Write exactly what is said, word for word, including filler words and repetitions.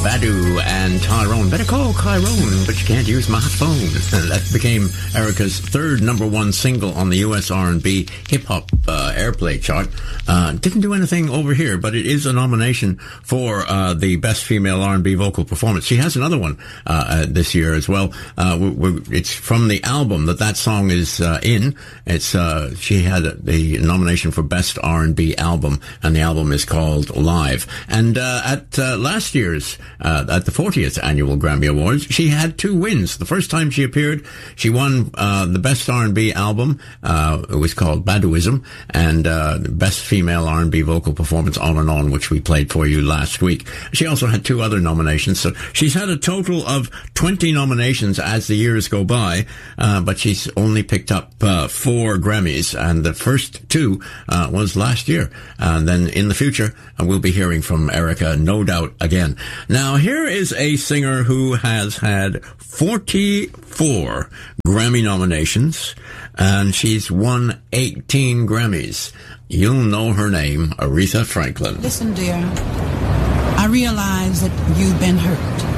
Badu and Tyrone. Better call Tyrone, but you can't use my phone. That became Erykah's third number one single on the U S R and B hip-hop uh, airplay chart. Uh, didn't do anything over here, but it is a nomination for uh, the Best Female R and B Vocal Performance. She has another one uh, uh, this year as well. Uh, we're, we're, it's from the album that that song is uh, in. It's uh, she had the nomination for Best R and B Album, and the album is called Live. And uh, at uh, last year's, uh, at the fortieth Annual Grammy Awards, she had two wins. The first time she appeared, she won uh, the Best R and B Album. Uh, it was called Baduism, and uh, Best Female R and B Vocal Performance, On and On, which we played for you last week. She also had two other nominations, so she's had a total of twenty nominations as the years go by, uh, but she's only picked up uh, four Grammys, and the first two uh, was last year. And then in the future, uh, we'll be hearing from Erykah, no doubt, again. Now, here is a singer who has had forty-four Grammy nominations, and she's won eighteen Grammys. You'll know her name, Aretha Franklin. Listen, dear, I realize that you've been hurt.